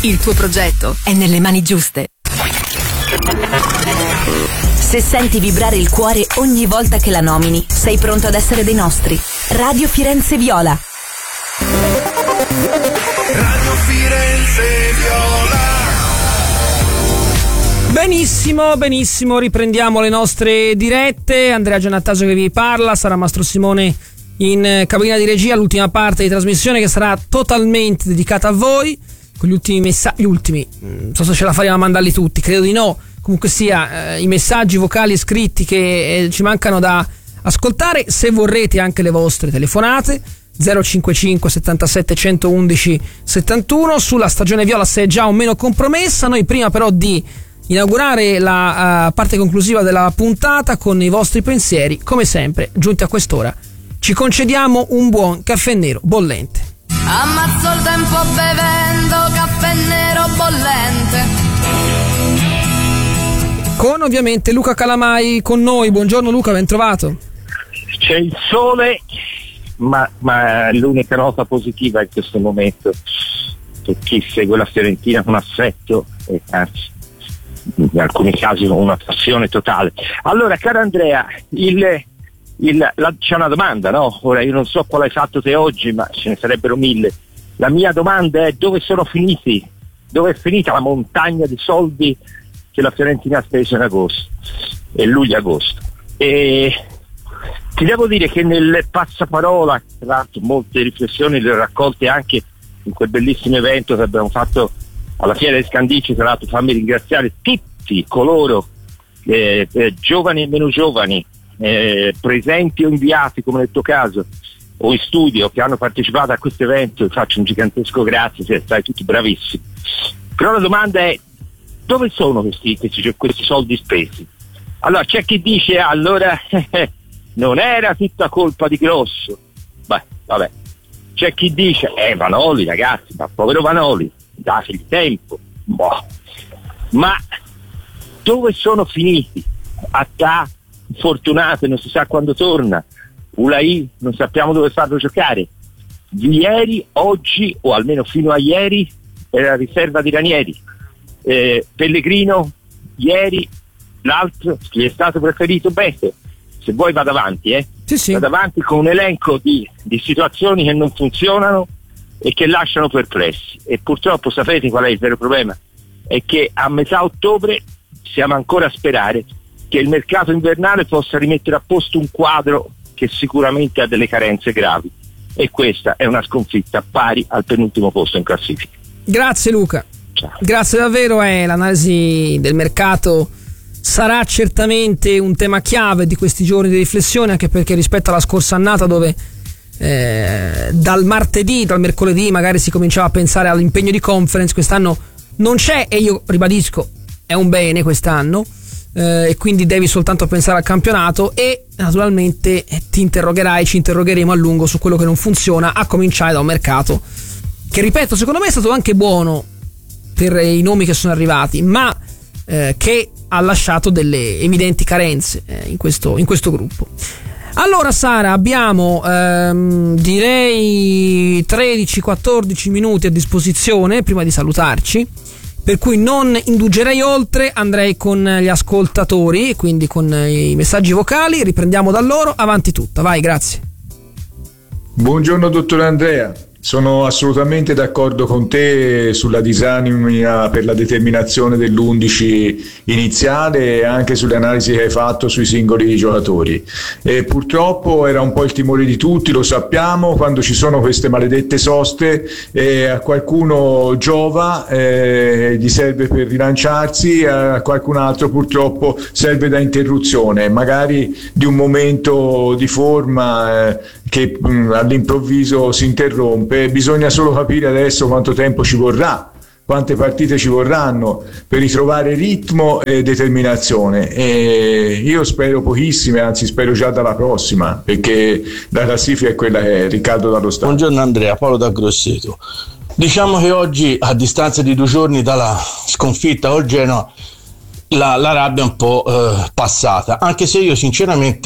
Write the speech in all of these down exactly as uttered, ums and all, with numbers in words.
Il tuo progetto è nelle mani giuste. Se senti vibrare il cuore ogni volta che la nomini, sei pronto ad essere dei nostri. Radio Firenze Viola. Radio Firenze Viola. Benissimo, benissimo, riprendiamo le nostre dirette. Andrea Giannattasio che vi parla, Sara Mastro Simone in cabina di regia, l'ultima parte di trasmissione che sarà totalmente dedicata a voi, con gli ultimi messaggi, gli ultimi, non so se ce la faremo a mandarli tutti, credo di no, comunque sia, eh, i messaggi vocali e scritti che eh, ci mancano da ascoltare. Se vorrete anche le vostre telefonate, zero cinquantacinque settantasette centoundici settantuno. Sulla stagione viola, se è già o meno compromessa. Noi prima però di inaugurare la uh, parte conclusiva della puntata con i vostri pensieri, come sempre, giunti a quest'ora, ci concediamo un buon caffè nero bollente. Ammazzo il tempo bevendo caffè nero bollente. Con ovviamente Luca Calamai con noi. Buongiorno Luca, ben trovato. C'è il sole, ma, ma l'unica nota positiva in questo momento per chi segue la Fiorentina con affetto e anzi in alcuni casi con una passione totale. Allora, caro Andrea, il, il, la, c'è una domanda, no? Ora io non so quale hai fatto te oggi, ma ce ne sarebbero mille. La mia domanda è: dove sono finiti? Dove è finita la montagna di soldi che la Fiorentina ha speso in agosto e luglio-agosto? E ti devo dire che nel passaparola, tra l'altro molte riflessioni le ho raccolte anche in quel bellissimo evento che abbiamo fatto alla Fiera di Scandicci. Tra l'altro fammi ringraziare tutti coloro, eh, eh, giovani e meno giovani, eh, presenti o inviati come nel tuo caso, o in studio, che hanno partecipato a questo evento. Faccio un gigantesco grazie, siete stati tutti bravissimi. Però la domanda è: dove sono questi, questi, questi soldi spesi? Allora c'è chi dice allora non era tutta colpa di Grosso. Beh, vabbè. C'è chi dice eh Vanoli, ragazzi, ma povero Vanoli, date il tempo. Boh. Ma dove sono finiti? Attà, Fortunato non si sa quando torna, Ulai non sappiamo dove farlo giocare. Ieri, oggi, o almeno fino a ieri, era la riserva di Ranieri. Eh, Pellegrino, ieri, l'altro, chi è stato preferito? Beh, se vuoi vado avanti, eh? Sì, sì. Vado avanti con un elenco di, di situazioni che non funzionano e che lasciano perplessi. E purtroppo sapete qual è il vero problema? È che a metà ottobre siamo ancora a sperare che il mercato invernale possa rimettere a posto un quadro che sicuramente ha delle carenze gravi, e questa è una sconfitta pari al penultimo posto in classifica. Grazie Luca. Ciao. Grazie davvero. Eh, l'analisi del mercato sarà certamente un tema chiave di questi giorni di riflessione, anche perché rispetto alla scorsa annata, dove eh, dal martedì, dal mercoledì magari si cominciava a pensare all'impegno di conference, quest'anno non c'è, e io ribadisco, è un bene quest'anno, eh, e quindi devi soltanto pensare al campionato, e naturalmente eh, ti interrogherai, ci interrogheremo a lungo su quello che non funziona, a cominciare da un mercato che, ripeto, secondo me è stato anche buono per i nomi che sono arrivati, ma eh, che ha lasciato delle evidenti carenze eh, in questo, in questo gruppo. Allora Sara, abbiamo ehm, direi tredici quattordici minuti a disposizione prima di salutarci, per cui non indugerei oltre, andrei con gli ascoltatori, quindi con i messaggi vocali, riprendiamo da loro, avanti tutta, vai, grazie. Buongiorno dottor Andrea. Sono assolutamente d'accordo con te sulla disamina per la determinazione dell'undici iniziale e anche sulle analisi che hai fatto sui singoli giocatori. E purtroppo era un po' il timore di tutti, lo sappiamo, quando ci sono queste maledette soste eh, a qualcuno giova, eh, gli serve per rilanciarsi, a qualcun altro purtroppo serve da interruzione, magari di un momento di forma eh, che mh, all'improvviso si interrompe. Bisogna solo capire adesso quanto tempo ci vorrà, quante partite ci vorranno per ritrovare ritmo e determinazione, e io spero pochissime, anzi spero già dalla prossima, perché la classifica è quella che è. Riccardo dallo Stato. Buongiorno Andrea, Paolo da Grosseto. Diciamo che oggi, a distanza di due giorni dalla sconfitta col Genoa, la, la rabbia è un po' eh, passata, anche se io sinceramente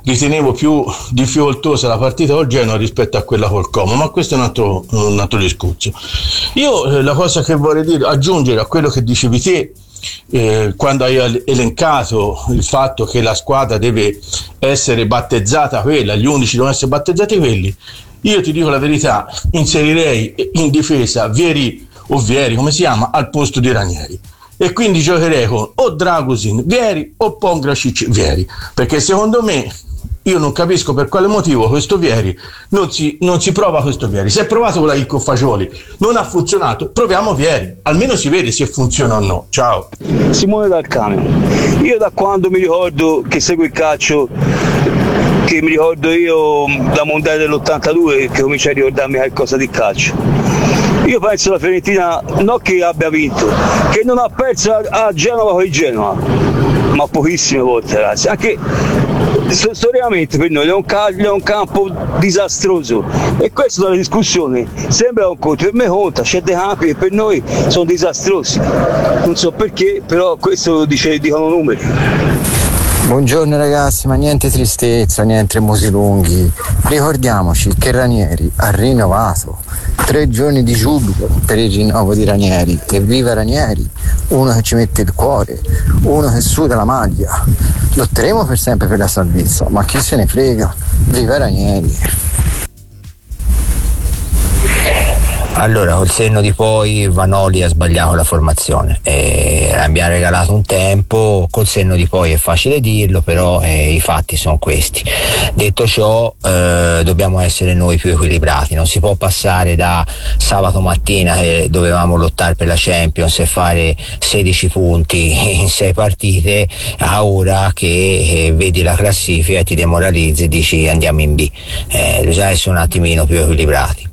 ritenevo più difficoltosa la partita col Genoa rispetto a quella col Como, ma questo è un altro, un altro discorso. Io eh, la cosa che vorrei dire, aggiungere a quello che dicevi te, eh, quando hai elencato il fatto che la squadra deve essere battezzata quella, gli undici devono essere battezzati quelli, io ti dico la verità, inserirei in difesa Vieri o Vieri, come si chiama, al posto di Ranieri. E quindi giocherei con o Dragusin Vieri o Pongracic Vieri, perché secondo me, io non capisco per quale motivo questo Vieri non si, non si prova questo Vieri. Si è provato con la Chicco Fagioli, non ha funzionato, proviamo Vieri, almeno si vede se funziona o no. Ciao. Simone dal Cane. Io da quando mi ricordo che seguo il calcio, che mi ricordo io da Mondiale dell'ottantadue, che comincia a ricordarmi qualcosa di calcio, io penso la Fiorentina non che abbia vinto, che non ha perso a Genova con il Genoa, ma pochissime volte, ragazzi. Anche storicamente per noi è un, ca- è un campo disastroso, e questo dalla discussione sembra un conto, per me conta, c'è dei campi che per noi sono disastrosi, non so perché, però questo dice, dicono numeri. Buongiorno ragazzi, ma niente tristezza, niente musi lunghi. Ricordiamoci che Ranieri ha rinnovato tre giorni di giubilo per il rinnovo di Ranieri. E viva Ranieri, uno che ci mette il cuore, uno che suda la maglia. Lotteremo per sempre per la salvezza, ma chi se ne frega, viva Ranieri. Allora, col senno di poi Vanoli ha sbagliato la formazione, eh, abbiamo regalato un tempo, col senno di poi è facile dirlo, però eh, i fatti sono questi. Detto ciò, eh, dobbiamo essere noi più equilibrati, non si può passare da sabato mattina che dovevamo lottare per la Champions e fare sedici punti in sei partite a ora che eh, vedi la classifica e ti demoralizzi e dici andiamo in B. Eh, bisogna essere un attimino più equilibrati.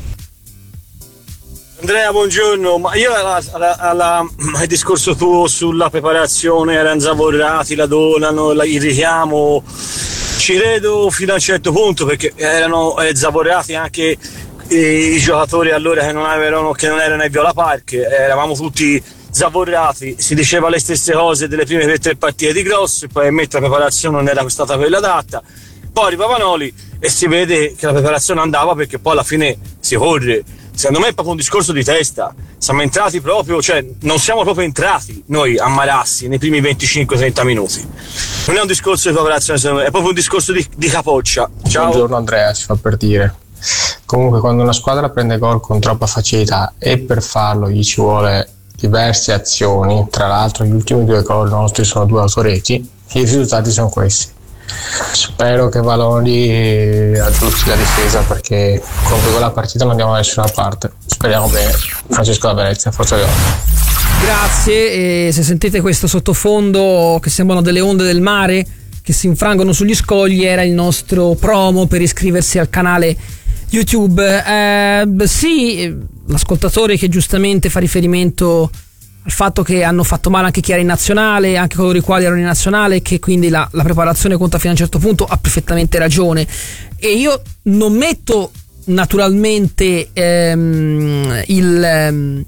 Andrea, buongiorno, ma io alla, alla, alla, al discorso tuo sulla preparazione, erano zavorrati, la donano, la, il richiamo, ci credo fino a un certo punto, perché erano eh, zavorrati anche eh, i giocatori allora che non, avevano, che non erano ai Viola Park, eravamo tutti zavorrati, si diceva le stesse cose delle prime tre, tre partite di Grosso, e poi la preparazione non era stata quella adatta. Poi arriva Vanoli e si vede che la preparazione andava, perché poi alla fine si corre. Secondo me è proprio un discorso di testa, siamo entrati proprio, cioè non siamo proprio entrati noi a Marassi nei primi venticinque trenta minuti, non è un discorso di preparazione, secondo me è proprio un discorso di, di capoccia. Ciao. Buongiorno Andrea, si fa per dire. Comunque quando una squadra prende gol con troppa facilità e per farlo gli ci vuole diverse azioni, tra l'altro gli ultimi due gol nostri sono due autoreti, i risultati sono questi. Spero che Valori aggiusti la difesa, perché con quella partita non andiamo da nessuna parte. Speriamo bene. Francesco da Venezia, forza Leone. Grazie. E se sentite questo sottofondo che sembrano delle onde del mare che si infrangono sugli scogli, era il nostro promo per iscriversi al canale YouTube. Eh, sì, l'ascoltatore che giustamente fa riferimento al fatto che hanno fatto male anche chi era in nazionale, anche coloro i quali erano in nazionale, che quindi la, la preparazione conta fino a un certo punto, ha perfettamente ragione. E io non metto naturalmente ehm, il, ehm,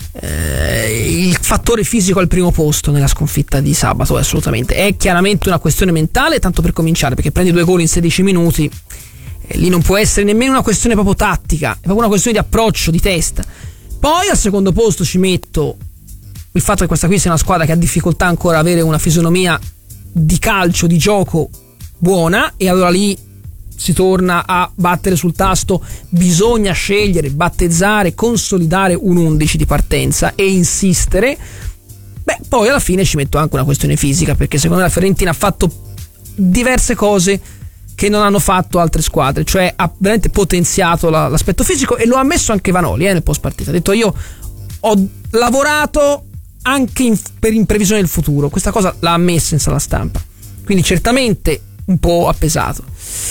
eh, il fattore fisico al primo posto nella sconfitta di sabato, assolutamente. È chiaramente una questione mentale, tanto per cominciare, perché prendi due gol in sedici minuti, e lì non può essere nemmeno una questione proprio tattica, è proprio una questione di approccio, di testa. Poi al secondo posto ci metto il fatto che questa qui sia una squadra che ha difficoltà ancora ad avere una fisionomia di calcio, di gioco buona, e allora lì si torna a battere sul tasto, bisogna scegliere, battezzare, consolidare un undici di partenza e insistere. Beh, poi alla fine ci metto anche una questione fisica, perché secondo me la Fiorentina ha fatto diverse cose che non hanno fatto altre squadre, cioè ha veramente potenziato la, l'aspetto fisico, e lo ha ammesso anche Vanoli eh, nel post partita, ha detto io ho lavorato anche in, per in previsione del futuro, questa cosa l'ha ammessa in sala stampa, quindi certamente un po' ha pesato.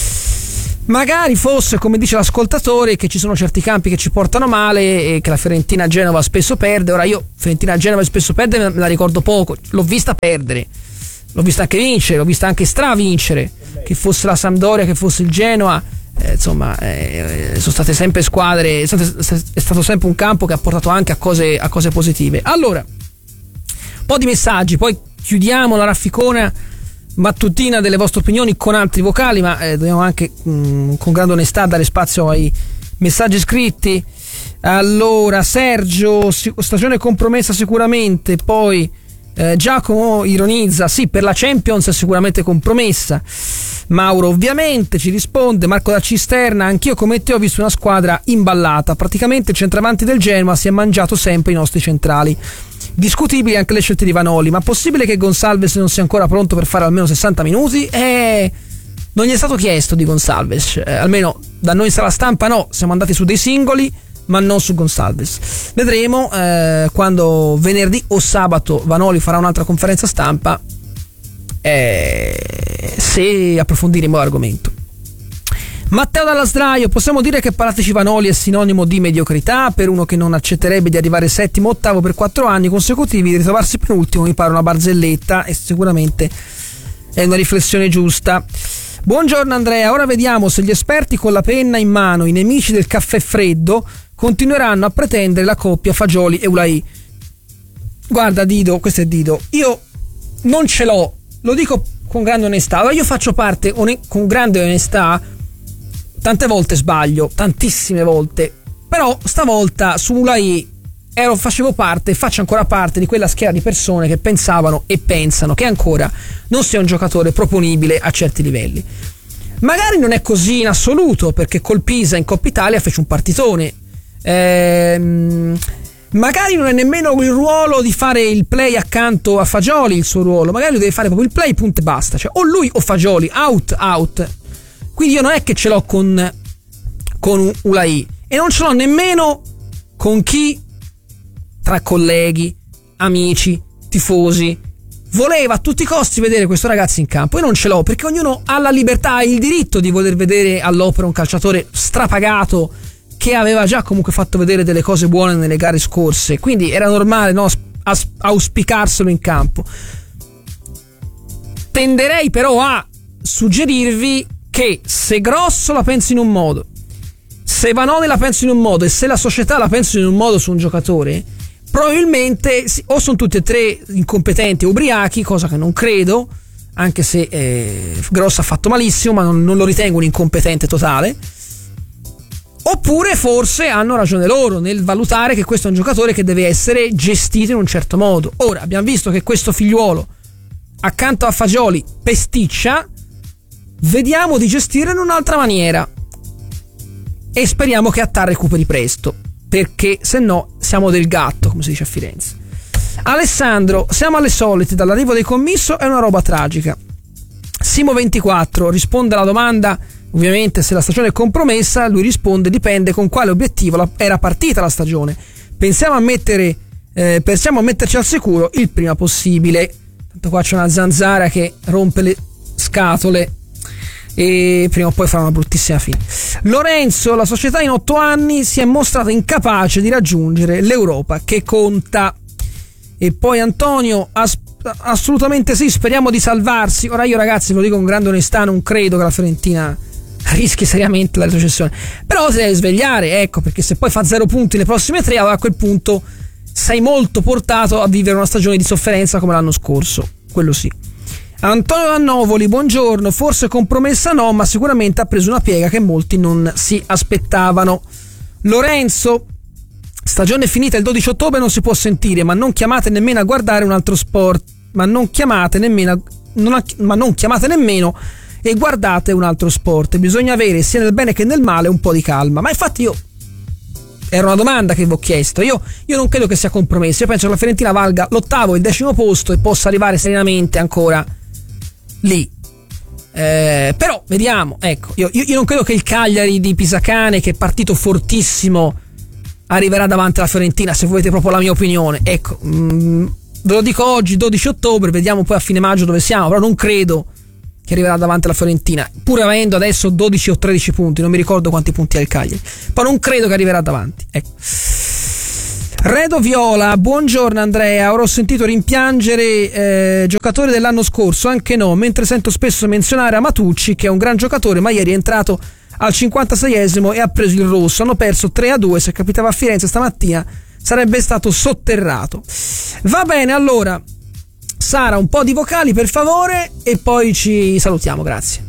Magari fosse, come dice l'ascoltatore, che ci sono certi campi che ci portano male e che la Fiorentina a Genova spesso perde. Ora io Fiorentina a Genova spesso perde me la ricordo poco, l'ho vista perdere, l'ho vista anche vincere, l'ho vista anche stravincere, che fosse la Sampdoria, che fosse il Genoa, eh, insomma eh, sono state sempre squadre, è stato, è stato sempre un campo che ha portato anche a cose, a cose positive. Allora, un po' di messaggi, poi chiudiamo la rafficona mattutina delle vostre opinioni con altri vocali, ma eh, dobbiamo anche mh, con grande onestà dare spazio ai messaggi scritti. Allora, Sergio, stagione compromessa sicuramente, poi eh, Giacomo ironizza, sì, per la Champions è sicuramente compromessa. Mauro ovviamente ci risponde, Marco da Cisterna, anch'io come te ho visto una squadra imballata, praticamente il centravanti del Genoa si è mangiato sempre i nostri centrali. Discutibili anche le scelte di Vanoli, ma possibile che Gonçalves non sia ancora pronto per fare almeno sessanta minuti? Eh, non gli è stato chiesto di Gonçalves, eh, almeno da noi in sala stampa no, siamo andati su dei singoli ma non su Gonçalves. Vedremo eh, quando venerdì o sabato Vanoli farà un'altra conferenza stampa eh, se approfondiremo l'argomento. Matteo dalla Sdraio, possiamo dire che Paratici Vanoli è sinonimo di mediocrità per uno che non accetterebbe di arrivare settimo o ottavo per quattro anni consecutivi, di ritrovarsi penultimo mi pare una barzelletta e sicuramente è una riflessione giusta. Buongiorno Andrea, ora vediamo se gli esperti con la penna in mano, i nemici del caffè freddo, continueranno a pretendere la coppia Fagioli e Ulai. Guarda Dido, questo è Dido, io non ce l'ho, lo dico con grande onestà, allora io faccio parte one- con grande onestà, tante volte sbaglio, tantissime volte, però stavolta su Ulai ero, facevo parte e faccio ancora parte di quella schiera di persone che pensavano e pensano che ancora non sia un giocatore proponibile a certi livelli. Magari non è così in assoluto, perché col Pisa in Coppa Italia fece un partitone. Ehm, magari non è nemmeno il ruolo di fare il play accanto a Fagioli il suo ruolo, magari lui deve fare proprio il play, punto e basta, cioè o lui o Fagioli, out out. Quindi io non è che ce l'ho con con Ulai e non ce l'ho nemmeno con chi tra colleghi, amici, tifosi voleva a tutti i costi vedere questo ragazzo in campo. Io non ce l'ho, perché ognuno ha la libertà e il diritto di voler vedere all'opera un calciatore strapagato che aveva già comunque fatto vedere delle cose buone nelle gare scorse, quindi era normale, no, as- auspicarselo in campo. Tenderei però a suggerirvi che se Grosso la pensa in un modo, se Vanoni la pensa in un modo e se la società la pensa in un modo su un giocatore, probabilmente o sono tutti e tre incompetenti o ubriachi, cosa che non credo, anche se eh, Grosso ha fatto malissimo, ma non, non lo ritengo un incompetente totale. Oppure forse hanno ragione loro nel valutare che questo è un giocatore che deve essere gestito in un certo modo. Ora abbiamo visto che questo figliuolo accanto a Fagioli pesticcia, vediamo di gestirlo in un'altra maniera e speriamo che Attar recuperi presto, perché se no siamo del gatto, come si dice a Firenze. Alessandro, siamo alle solite, dall'arrivo dei commisso è una roba tragica. Simo ventiquattro risponde alla domanda, ovviamente se la stagione è compromessa, lui risponde dipende con quale obiettivo era partita la stagione. Pensiamo a mettere eh, pensiamo a metterci al sicuro il prima possibile. Tanto qua c'è una zanzara che rompe le scatole e prima o poi farà una bruttissima fine. Lorenzo, la società in otto anni si è mostrata incapace di raggiungere l'Europa che conta. E poi Antonio, as- assolutamente sì, speriamo di salvarsi. Ora io ragazzi ve lo dico con grande onestà, non credo che la Fiorentina rischi seriamente la retrocessione, però si deve svegliare, ecco, perché se poi fa zero punti le prossime tre, allora a quel punto sei molto portato a vivere una stagione di sofferenza come l'anno scorso, quello sì. Antonio Annovoli, buongiorno, forse compromessa no, ma sicuramente ha preso una piega che molti non si aspettavano. Lorenzo, stagione finita il dodici ottobre non si può sentire, ma non chiamate nemmeno a guardare un altro sport, ma non chiamate nemmeno non ha, ma non chiamate nemmeno e guardate un altro sport. Bisogna avere sia nel bene che nel male un po' di calma. Ma infatti io era una domanda che vi ho chiesto. Io, io non credo che sia compromesso. Io penso che la Fiorentina valga l'ottavo e il decimo posto e possa arrivare serenamente ancora lì. Eh, però vediamo, ecco, io, io, io non credo che il Cagliari di Pisacane, che è partito fortissimo, arriverà davanti alla Fiorentina, se volete proprio la mia opinione. Ecco, mh, ve lo dico oggi, dodici ottobre, vediamo poi a fine maggio dove siamo, però non credo che arriverà davanti alla Fiorentina, pur avendo adesso dodici o tredici punti, non mi ricordo quanti punti ha il Cagliari, però non credo che arriverà davanti, ecco. Redo Viola, buongiorno Andrea, ora ho sentito rimpiangere eh, giocatori dell'anno scorso, anche no, mentre sento spesso menzionare Amatucci che è un gran giocatore, ma ieri è entrato al cinquantaseiesimo e ha preso il rosso, hanno perso tre a due, se capitava a Firenze stamattina sarebbe stato sotterrato. Va bene, allora Sara, un po' di vocali per favore e poi ci salutiamo, grazie.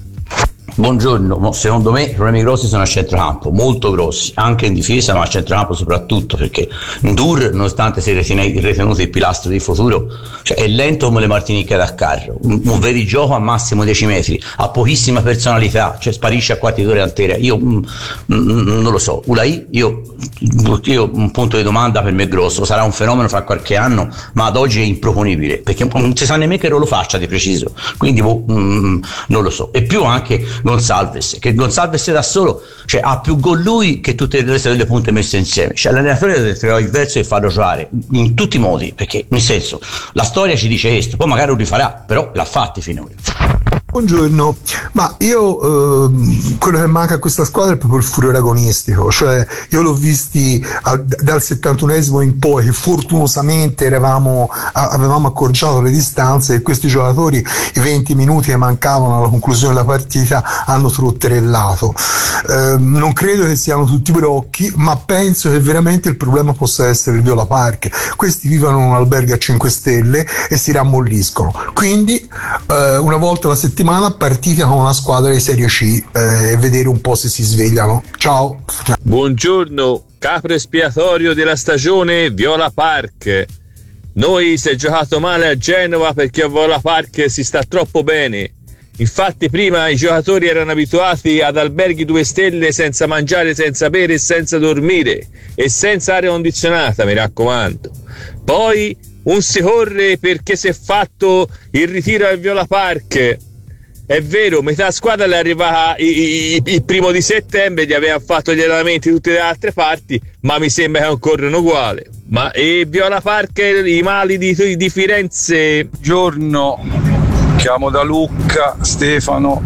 Buongiorno, secondo me i problemi grossi sono a centrocampo, molto grossi, anche in difesa, ma a centrocampo soprattutto, perché Ndur, nonostante sia ritenuto il pilastro di futuro, cioè è lento come le martinicche da carro, un veri gioco a massimo dieci metri, ha pochissima personalità, cioè sparisce a quarti d'ora intera. Io mm, mm, non lo so, Ulai, io, io un punto di domanda per me è grosso, sarà un fenomeno fra qualche anno, ma ad oggi è improponibile, perché non si sa nemmeno che ruolo faccia di preciso, quindi mm, non lo so. E più anche Gonçalves, che Gonçalves da solo, cioè, ha più gol lui che tutte le altre delle punte messe insieme, cioè l'allenatore deve trovare il verso e farlo giocare in tutti i modi, perché nel senso la storia ci dice questo, poi magari lo rifarà, però l'ha fatti finora. Buongiorno, ma io ehm, quello che manca a questa squadra è proprio il furore agonistico, cioè io l'ho visti a, dal settantunesimo in poi che fortunosamente eravamo, a, avevamo accorciato le distanze e questi giocatori i venti minuti che mancavano alla conclusione della partita hanno trotterellato. Eh, non credo che siano tutti brocchi, ma penso che veramente il problema possa essere il Viola Park. Questi vivono in un albergo a cinque stelle e si rammolliscono, quindi eh, una volta alla settimana partite con una squadra di Serie C eh, e vedere un po' se si svegliano. Ciao. Buongiorno, capo espiatorio della stagione Viola Park. Noi si è giocato male a Genova perché a Viola Park si sta troppo bene. Infatti prima i giocatori erano abituati ad alberghi due stelle senza mangiare, senza bere e senza dormire e senza aria condizionata, mi raccomando. Poi un si corre perché si è fatto il ritiro al Viola Park. È vero, metà squadra le è arrivata il, il primo di settembre, gli aveva fatto gli allenamenti tutte le altre parti, ma mi sembra che non corrono uguale. Ma e Viola Park, i mali di, di Firenze. Buongiorno, chiamo da Lucca, Stefano,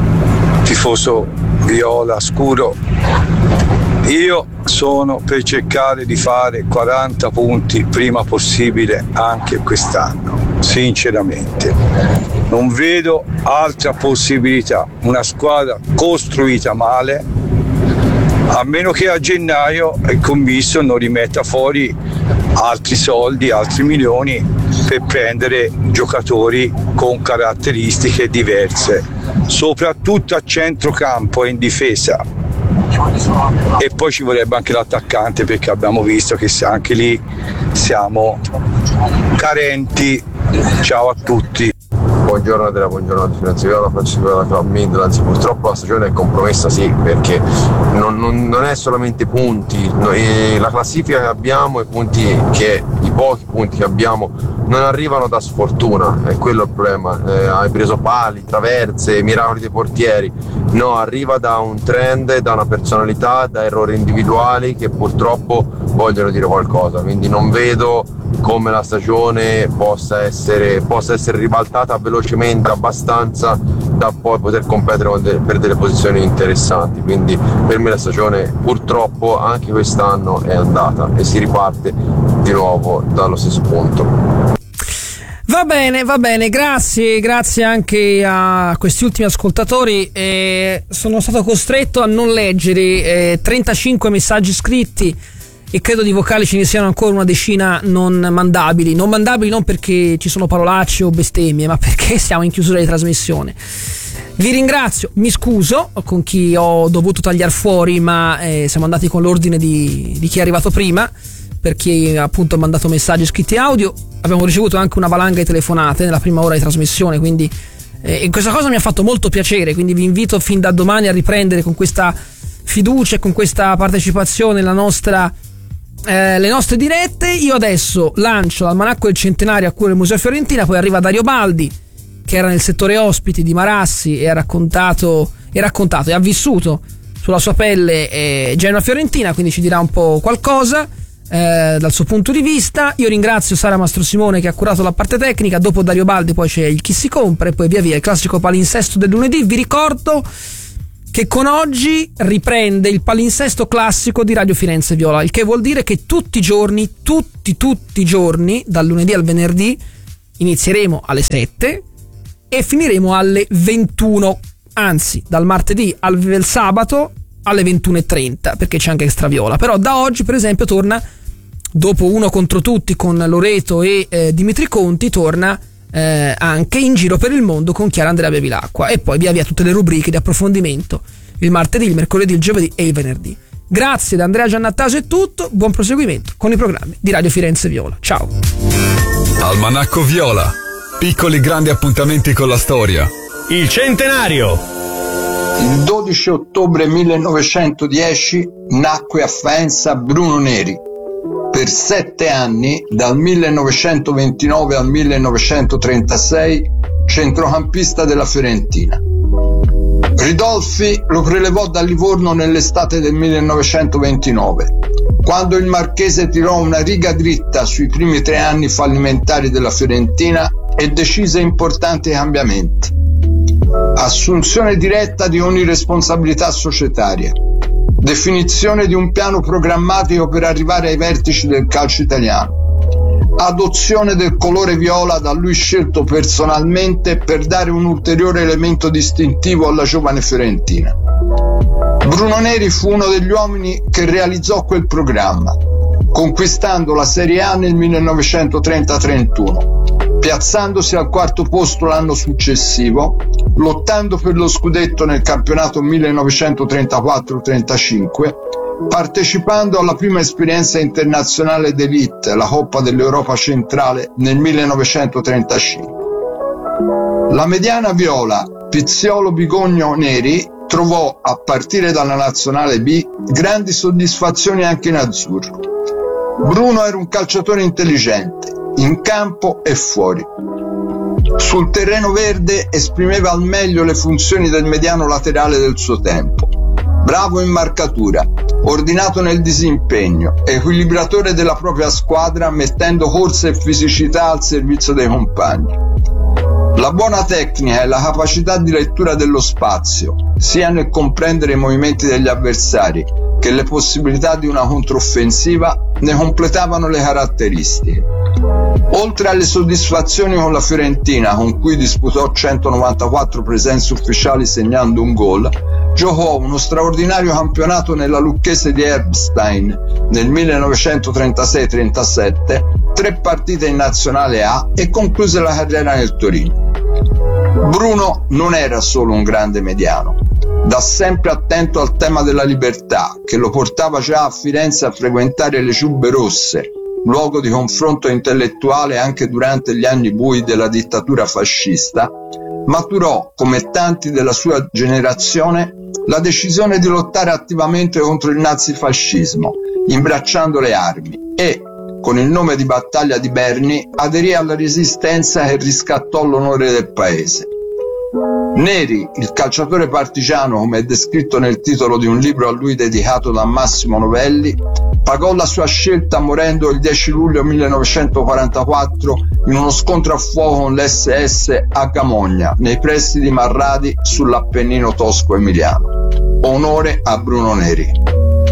tifoso viola scuro. Io sono per cercare di fare quaranta punti prima possibile anche quest'anno, sinceramente. Non vedo altra possibilità, una squadra costruita male, a meno che a gennaio il commisso non rimetta fuori altri soldi, altri milioni per prendere giocatori con caratteristiche diverse, soprattutto a centrocampo e in difesa. E poi ci vorrebbe anche l'attaccante, perché abbiamo visto che anche lì siamo carenti. Ciao a tutti. Buongiorno della buongiorno a Firenze Viola, Francesco della Club Midlands. Purtroppo la stagione è compromessa, sì, perché non, non, non è solamente punti, noi, la classifica che abbiamo, i punti che i pochi punti che abbiamo non arrivano da sfortuna, è quello il problema. Eh, hai preso pali, traverse, miracoli dei portieri, no, arriva da un trend, da una personalità, da errori individuali che purtroppo vogliono dire qualcosa, quindi non vedo come la stagione possa essere, possa essere ribaltata velocemente abbastanza da poi poter competere con de- per delle posizioni interessanti. Quindi per me la stagione purtroppo anche quest'anno è andata e si riparte di nuovo dallo stesso punto. Va bene, va bene, grazie, grazie anche a questi ultimi ascoltatori. Eh, sono stato costretto a non leggere eh, trentacinque messaggi scritti e credo di vocali ce ne siano ancora una decina non mandabili. Non mandabili non perché ci sono parolacce o bestemmie, ma perché siamo in chiusura di trasmissione. Vi ringrazio, mi scuso con chi ho dovuto tagliare fuori, ma eh, siamo andati con l'ordine di, di chi è arrivato prima, per chi appunto ha mandato messaggi scritti audio. Abbiamo ricevuto anche una valanga di telefonate nella prima ora di trasmissione, quindi eh, e questa cosa mi ha fatto molto piacere, quindi vi invito fin da domani a riprendere con questa fiducia e con questa partecipazione la nostra Eh, le nostre dirette. Io adesso lancio l'almanacco del centenario a cura del Museo Fiorentina, poi arriva Dario Baldi che era nel settore ospiti di Marassi e ha raccontato e raccontato e ha vissuto sulla sua pelle eh, Genoa Fiorentina, quindi ci dirà un po' qualcosa eh, dal suo punto di vista. Io ringrazio Sara Mastrosimone che ha curato la parte tecnica. Dopo Dario Baldi poi c'è il Chi si compra e poi via via il classico palinsesto del lunedì. Vi ricordo che con oggi riprende il palinsesto classico di Radio Firenze Viola, il che vuol dire che tutti i giorni, tutti, tutti i giorni, dal lunedì al venerdì, inizieremo alle sette e finiremo alle ventuno, anzi, dal martedì al sabato alle ventuno e trenta, perché c'è anche Extra Viola. Però da oggi, per esempio, torna dopo Uno contro tutti con Loreto e eh, Dimitri Conti, torna eh, anche In giro per il mondo con Chiara Andrea Bevilacqua, e poi via via tutte le rubriche di approfondimento il martedì, il mercoledì, il giovedì e il venerdì. Grazie da Andrea Giannattasio, è tutto, buon proseguimento con i programmi di Radio Firenze Viola. Ciao. Almanacco Viola, piccoli grandi appuntamenti con la storia. Il centenario. Il dodici ottobre millenovecentodieci nacque a Faenza Bruno Neri. Per sette anni, dal millenovecentoventinove al millenovecentotrentasei, centrocampista della Fiorentina. Ridolfi lo prelevò da Livorno nell'estate del millenovecentoventinove, quando il marchese tirò una riga dritta sui primi tre anni fallimentari della Fiorentina e decise importanti cambiamenti. Assunzione diretta di ogni responsabilità societaria, definizione di un piano programmatico per arrivare ai vertici del calcio italiano, adozione del colore viola da lui scelto personalmente per dare un ulteriore elemento distintivo alla giovane Fiorentina. Bruno Neri fu uno degli uomini che realizzò quel programma, conquistando la Serie A nel millenovecentotrenta trentuno, piazzandosi al quarto posto l'anno successivo, lottando per lo scudetto nel campionato millenovecentotrentaquattro trentacinque, partecipando alla prima esperienza internazionale d'élite, la Coppa dell'Europa Centrale, nel millenovecentotrentacinque. La mediana viola Pizziolo Bigogno Neri trovò, a partire dalla Nazionale B, grandi soddisfazioni anche in azzurro. Bruno era un calciatore intelligente, in campo e fuori. Sul terreno verde esprimeva al meglio le funzioni del mediano laterale del suo tempo. Bravo in marcatura, ordinato nel disimpegno, equilibratore della propria squadra, mettendo corsa e fisicità al servizio dei compagni. La buona tecnica e la capacità di lettura dello spazio, sia nel comprendere i movimenti degli avversari che le possibilità di una controffensiva, ne completavano le caratteristiche. Oltre alle soddisfazioni con la Fiorentina, con cui disputò centonovantaquattro presenze ufficiali segnando un gol, giocò uno straordinario campionato nella Lucchese di Erbstein nel millenovecentotrentasei trentasette, tre partite in Nazionale A e concluse la carriera nel Torino. Bruno non era solo un grande mediano, da sempre attento al tema della libertà, che lo portava già a Firenze a frequentare le Ciube Rosse, luogo di confronto intellettuale anche durante gli anni bui della dittatura fascista. Maturò, come tanti della sua generazione, la decisione di lottare attivamente contro il nazifascismo, imbracciando le armi, e, con il nome di Battaglia di Berni, aderì alla resistenza che riscattò l'onore del paese. Neri, il calciatore partigiano, come è descritto nel titolo di un libro a lui dedicato da Massimo Novelli, pagò la sua scelta morendo il dieci luglio millenovecentoquarantaquattro in uno scontro a fuoco con l'esse esse a Gamogna, nei pressi di Marradi, sull'Appennino tosco-emiliano. Onore a Bruno Neri.